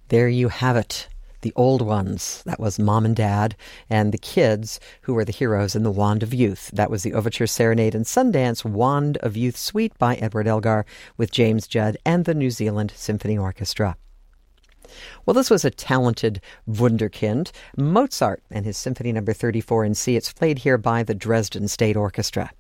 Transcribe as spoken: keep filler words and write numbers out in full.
There you have it. The old ones, that was Mom and Dad, and the kids, who were the heroes in the Wand of Youth. That was the Overture Serenade and Sundance Wand of Youth Suite by Edward Elgar with James Judd and the New Zealand Symphony Orchestra. Well, this was a talented wunderkind, Mozart and his Symphony Number thirty-four in C. It's played here by the Dresden State Orchestra.